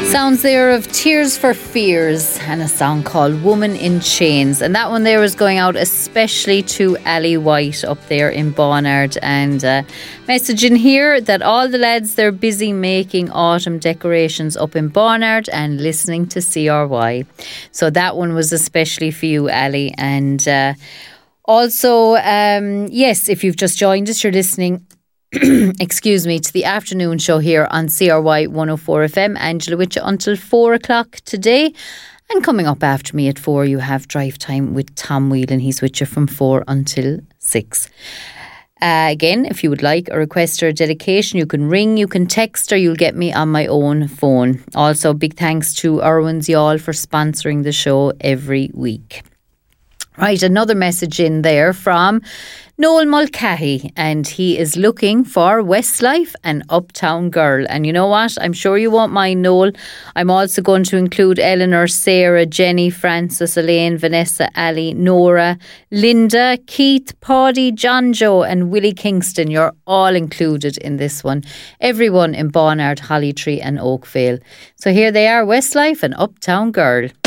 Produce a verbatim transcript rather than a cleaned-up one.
Sounds there of Tears for Fears and a song called Woman in Chains. And that one there is going out especially to Ali White up there in Barnard. And uh, message in here that all the lads, they're busy making autumn decorations up in Barnard and listening to C R Y. So that one was especially for you, Ali. And uh, also, um, yes, if you've just joined us, you're listening excuse me, to the afternoon show here on C R Y one oh four F M. Angela with you until four o'clock today. And coming up after me at four, you have Drive Time with Tom Whelan. He's with you from four until six. Uh, again, if you would like a request or a dedication, you can ring, you can text, or you'll get me on my own phone. Also, big thanks to Irwin's Y'all for sponsoring the show every week. Right, another message in there from Noel Mulcahy, and he is looking for Westlife and Uptown Girl. And you know what? I'm sure you won't mind, Noel. I'm also going to include Eleanor, Sarah, Jenny, Frances, Elaine, Vanessa, Ali, Nora, Linda, Keith, Paddy, John Joe and Willie Kingston. You're all included in this one. Everyone in Barnard, Hollytree and Oakvale. So here they are, Westlife and Uptown Girl.